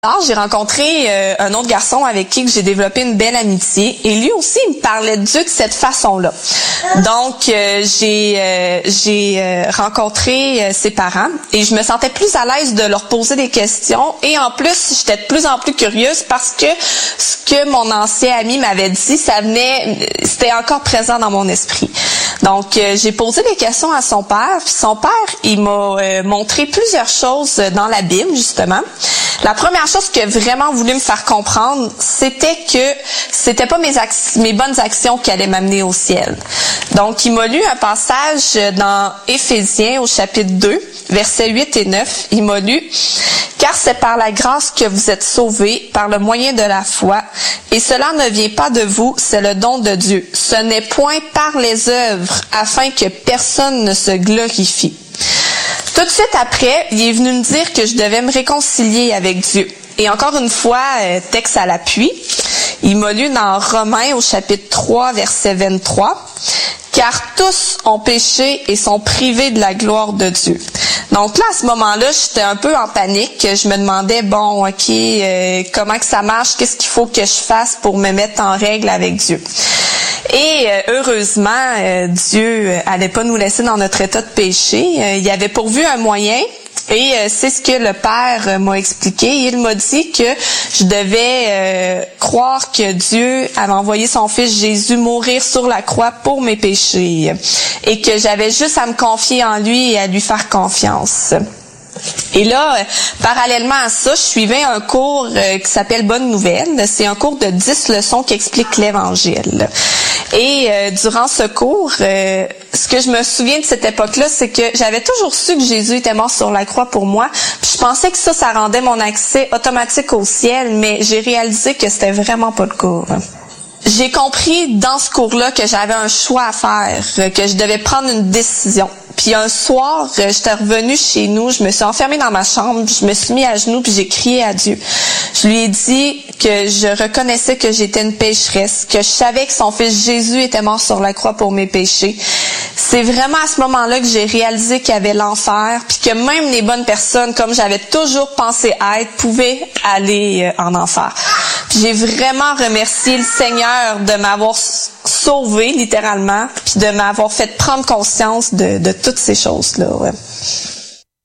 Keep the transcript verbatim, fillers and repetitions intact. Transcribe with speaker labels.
Speaker 1: Alors, j'ai rencontré euh, un autre garçon avec qui j'ai développé une belle amitié et lui aussi il me parlait de Dieu de cette façon-là. Donc euh, j'ai euh, j'ai euh, rencontré euh, ses parents et je me sentais plus à l'aise de leur poser des questions et en plus j'étais de plus en plus curieuse parce que ce que mon ancien ami m'avait dit, ça venait c'était encore présent dans mon esprit. Donc euh, j'ai posé des questions à son père, puis son père il m'a euh, montré plusieurs choses dans la Bible justement. La première chose qu'il a vraiment voulu me faire comprendre, c'était que c'était pas mes, ac- mes bonnes actions qui allaient m'amener au ciel. Donc, il m'a lu un passage dans Éphésiens au chapitre deux, versets huit et neuf. Il m'a lu « Car c'est par la grâce que vous êtes sauvés, par le moyen de la foi, et cela ne vient pas de vous, c'est le don de Dieu. Ce n'est point par les œuvres, afin que personne ne se glorifie. » Tout de suite après, il est venu me dire que je devais me réconcilier avec Dieu. Et encore une fois, texte à l'appui, il m'a lu dans Romains au chapitre trois, verset vingt-trois, « Car tous ont péché et sont privés de la gloire de Dieu. » Donc là, à ce moment-là, j'étais un peu en panique. Je me demandais, bon, OK, euh, comment que ça marche? Qu'est-ce qu'il faut que je fasse pour me mettre en règle avec Dieu? Et euh, heureusement, euh, Dieu euh, allait pas nous laisser dans notre état de péché. Euh, il avait pourvu un moyen. Et euh, c'est ce que le Père euh, m'a expliqué. Il m'a dit que je devais euh, croire que Dieu avait envoyé son Fils Jésus mourir sur la croix pour mes péchés. Et que j'avais juste à me confier en lui et à lui faire confiance. Et là, euh, parallèlement à ça, je suivais un cours euh, qui s'appelle Bonne Nouvelle. C'est un cours de dix leçons qui explique l'Évangile. Et euh, durant ce cours, euh, ce que je me souviens de cette époque-là, c'est que j'avais toujours su que Jésus était mort sur la croix pour moi. Puis je pensais que ça, ça rendait mon accès automatique au ciel, mais j'ai réalisé que c'était vraiment pas le cas. J'ai compris dans ce cours-là que j'avais un choix à faire, que je devais prendre une décision. Puis un soir, j'étais revenue chez nous, je me suis enfermée dans ma chambre, je me suis mis à genoux puis j'ai crié à Dieu. Je lui ai dit que je reconnaissais que j'étais une pécheresse, que je savais que son Fils Jésus était mort sur la croix pour mes péchés. C'est vraiment à ce moment-là que j'ai réalisé qu'il y avait l'enfer, puis que même les bonnes personnes, comme j'avais toujours pensé être, pouvaient aller en enfer. Puis j'ai vraiment remercié le Seigneur de m'avoir sauvé, littéralement, puis de m'avoir fait prendre conscience de, de toutes ces choses-là. Ouais.